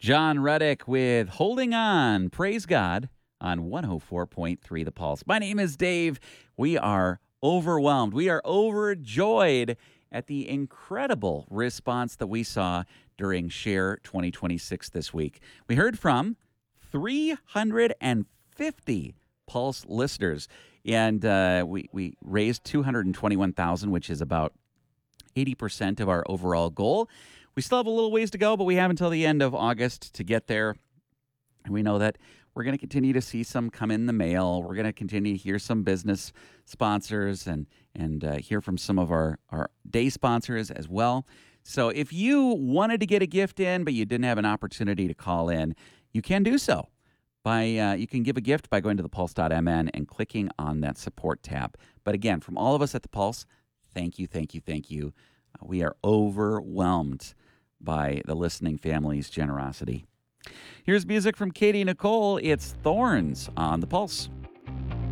John Reddick with Holding On. Praise God on 104.3 The Pulse. My name is Dave. We are overwhelmed. We are overjoyed at the incredible response that we saw during Share 2026 this week. We heard from 350 Pulse listeners, and we raised $221,000, which is about 80% of our overall goal. We still have a little ways to go, but we have until the end of August to get there. And we know that we're going to continue to see some come in the mail. We're going to continue to hear some business sponsors and hear from some of our day sponsors as well. So if you wanted to get a gift in, but you didn't have an opportunity to call in, you can do so. You can give a gift by going to thepulse.mn and clicking on that support tab. But again, from all of us at The Pulse, thank you, thank you, thank you. We are overwhelmed by the listening family's generosity. Here's music from Katie Nicole. It's Thorns on The Pulse.